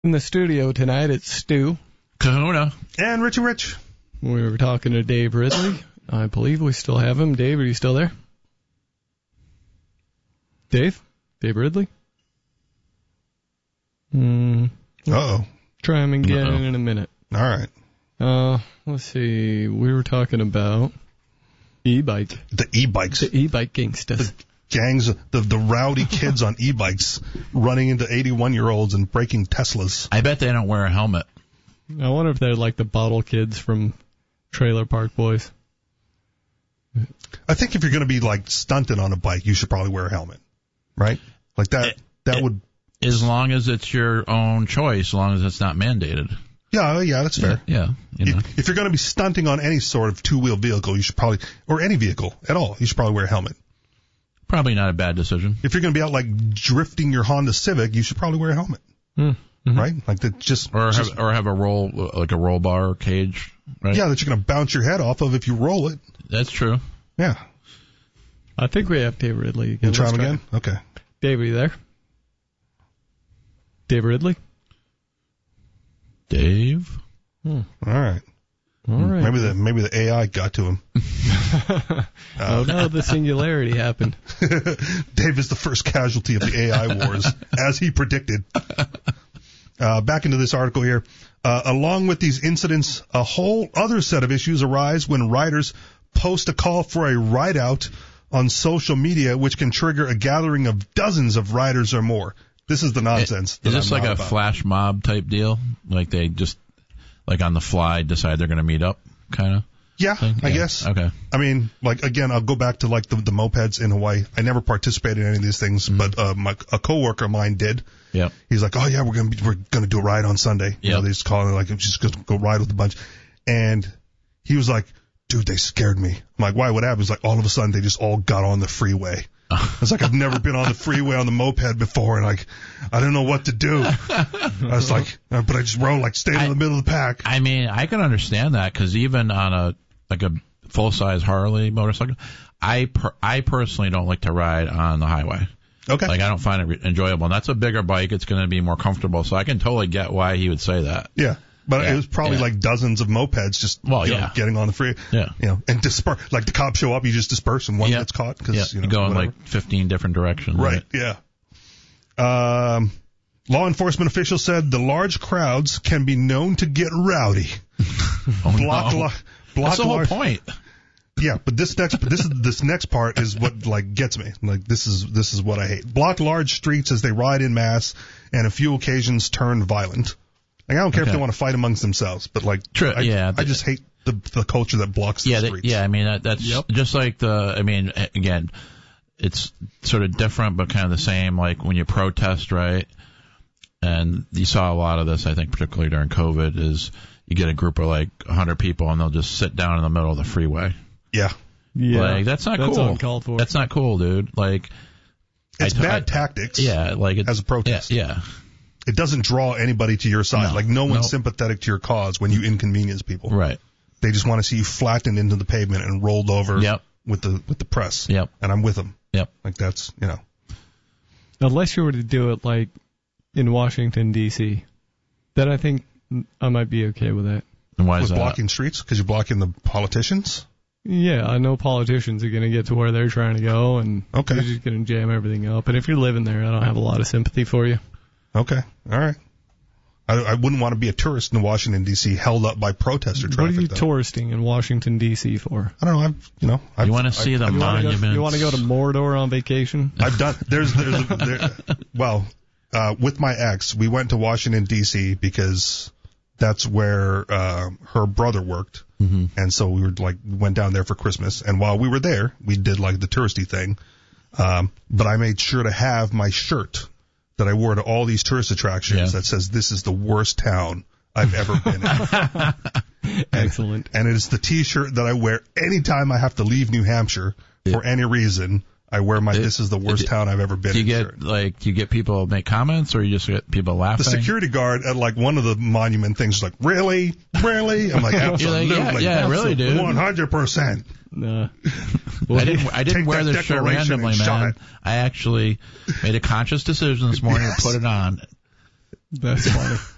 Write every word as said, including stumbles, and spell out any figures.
In the studio tonight, it's Stu. Kahuna. And Richie Rich. We were talking to Dave Ridley. I believe we still have him. Dave, are you still there? Dave? Dave Ridley? Hmm. Uh-oh. Try him again Uh-oh. in a minute. All right. Uh, let's see. We were talking about e-bike. The e-bikes. The e-bike gangsters. The gangs, the, the rowdy kids on e-bikes running into eighty-one-year-olds and breaking Teslas. I bet they don't wear a helmet. I wonder if they're like the bottle kids from Trailer Park Boys. I think if you're going to be, like, stunted on a bike, you should probably wear a helmet. Right? Like that, It- that it- would... As long as it's your own choice, as long as it's not mandated. Yeah, yeah, that's fair. Yeah, you know. If, if you're going to be stunting on any sort of two-wheel vehicle, you should probably, or any vehicle at all, you should probably wear a helmet. Probably not a bad decision. If you're going to be out, like, drifting your Honda Civic, you should probably wear a helmet. Mm-hmm. Right? Like, that just... Or just, have, or have a roll, like a roll bar cage, right? Yeah, that you're going to bounce your head off of if you roll it. That's true. Yeah. I think we have Dave Ridley again. You try Let's him again? Okay. Dave, are you there? Dave Ridley? Dave? Hmm. All right. All right. Maybe the maybe the A I got to him. Oh, no, the singularity happened. Dave is the first casualty of the A I wars, as he predicted. Uh, back into this article here. Uh, along with these incidents, a whole other set of issues arise when riders post a call for a ride-out on social media, which can trigger a gathering of dozens of riders or more. This is the nonsense. Is that this I'm like not a about. flash mob type deal? Like they just, like on the fly, decide they're going to meet up, kind of? Yeah, thing? I Yeah. guess. Okay. I mean, like, again, I'll go back to, like, the, the mopeds in Hawaii. I never participated in any of these things, Mm-hmm. but uh, my, a coworker of mine did. Yep. He's like, oh, yeah, we're going to we're gonna do a ride on Sunday. You know, Yep. they just call it, like, just go, go ride with a bunch. And he was like, dude, they scared me. I'm like, why? What happened? He's like, all of a sudden, they just all got on the freeway. I was like, I've never been on the freeway on the moped before, and, like, I didn't know what to do. I was like, uh, but I just rode, like, stayed I- in the middle of the pack. I mean, I can understand that because even on a like a full size Harley motorcycle, I per, I personally don't like to ride on the highway. Okay. Like I don't find it re- enjoyable. And that's a bigger bike; it's going to be more comfortable. So I can totally get why he would say that. Yeah. But Yeah, it was probably yeah. like dozens of mopeds just Well, you know, yeah. getting on the free, Yeah. you know, and disperse. Like the cops show up, you just disperse, and one Yeah. gets caught Yeah, because you you know go in whatever. like fifteen different directions. right, yeah. Um, law enforcement officials said the large crowds can be known to get rowdy. Oh, Block, no. lo- block That's the whole large- point. Yeah, but this next this is this next part is what like gets me. Like this is this is what I hate. Block large streets as they ride in mass, and a few occasions turn violent. Like I don't care if Okay. they want to fight amongst themselves, but like True, I, yeah, I just hate the the culture that blocks the Yeah, they, streets. yeah. I mean, that, that's Yep. just like the. I mean, a- again, it's sort of different, but kind of the same. Like when you protest, right? And you saw a lot of this, I think, particularly during COVID, is you get a group of like a hundred people, and they'll just sit down in the middle of the freeway. Yeah. Yeah. Like that's not That's cool. uncalled for. That's not cool, dude. Like It's I- bad I- tactics. Yeah, like it, As a protest. Yeah, yeah. It doesn't draw anybody to your side. No, like no one's no. sympathetic to your cause when you inconvenience people. Right. They just want to see you flattened into the pavement and rolled over Yep. with the with the press. Yep. And I'm with them. Yep. Like that's you know. Unless you were to do it like in Washington, D C, then I think I might be okay with that. And why is With that? blocking streets because you're blocking the politicians. Yeah, I know politicians are going to get to where they're trying to go, and Okay. they're just going to jam everything up. And if you're living there, I don't have a lot of sympathy for you. Okay. All right. I, I wouldn't want to be a tourist in Washington D C held up by protester What traffic. are you though. touristing in Washington, D C for? I don't know. I've you know. I've, You want to see the I've, You wanna go- monuments? You want to go to Mordor on vacation? I've done. There's there's there, well, uh, with my ex, we went to Washington D C because that's where uh, her brother worked, Mm-hmm. and so we were like went down there for Christmas. And while we were there, we did like the touristy thing. Um, but I made sure to have my shirt that I wore to all these tourist attractions Yeah. that says this is the worst town I've ever been in. Excellent. And it is the T-shirt that I wear anytime I have to leave New Hampshire for any reason. I wear my It- "This is the worst it- town I've ever been Do you in" get shirt. like do you get people make comments, or you just get people laughing? The security guard at like one of the monument things is like, "Really, really?" I'm like, You're "Absolutely, like, yeah, yeah, really, dude. one hundred percent." Nah. I didn't. I didn't Take wear that this shirt declaration randomly, and shut man. it. I actually made a conscious decision this morning Yes. to put it on. That's funny.